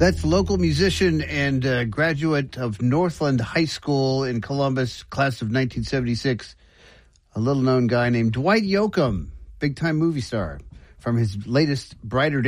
That's local musician and graduate of Northland High School in Columbus, class of 1976, a little-known guy named Dwight Yoakam, big-time movie star, from his latest Brighter